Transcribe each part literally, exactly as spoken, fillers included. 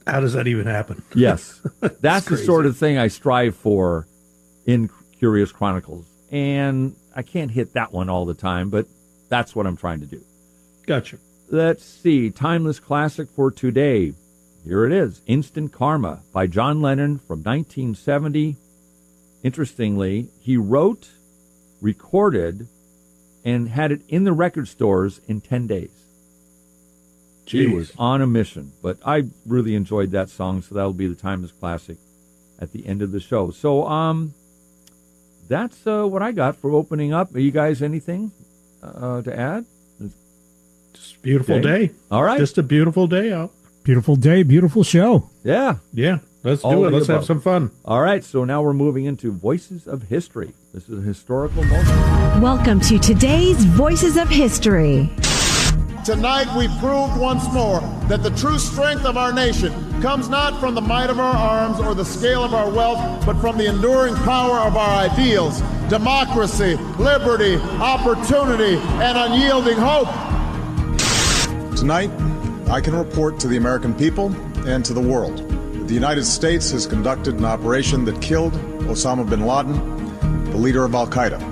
How does that even happen? Yes. That's the crazy. sort of thing I strive for in Curious Chronicles. And I can't hit that one all the time, but that's what I'm trying to do. Gotcha. Let's see. Timeless classic for today. Here it is. Instant Karma by John Lennon from nineteen seventy. Interestingly, he wrote, recorded, and had it in the record stores in ten days. Jeez. He was on a mission, but I really enjoyed that song, so that'll be the timeless classic at the end of the show. So, um, that's uh, what I got for opening up. Are you guys anything uh, to add? Just a beautiful Okay. day. All right. Just a beautiful day out. Beautiful day, beautiful show. Yeah. Yeah, let's All do of it. the Let's have above. some fun. All right, so now we're moving into Voices of History. This is a historical moment. Welcome to today's Voices of History. Tonight we proved once more that the true strength of our nation comes not from the might of our arms or the scale of our wealth, but from the enduring power of our ideals, democracy, liberty, opportunity, and unyielding hope. Tonight, I can report to the American people and to the world that the United States has conducted an operation that killed Osama bin Laden, the leader of Al-Qaeda.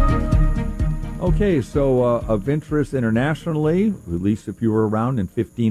Okay, so uh, of interest internationally, at least if you were around in fifteen